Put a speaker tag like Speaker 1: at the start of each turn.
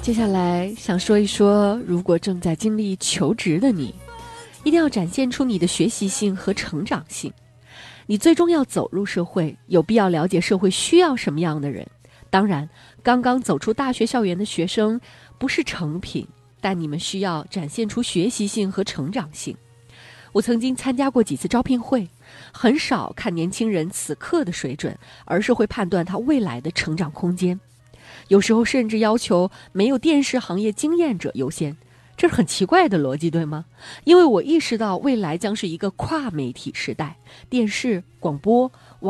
Speaker 1: 接下来想说一说，如果正在经历求职的你，一定要展现出你的学习性和成长性。你最终要走入社会，有必要了解社会需要什么样的人。当然，刚刚走出大学校园的学生不是成品，但你们需要展现出学习性和成长性。我曾经参加过几次招聘会，很少看年轻人此刻的水准，而是会判断他未来的成长空间。有时候甚至要求没有电视行业经验者优先，这是很奇怪的逻辑，对吗？因为我意识到未来将是一个跨媒体时代，电视、广播、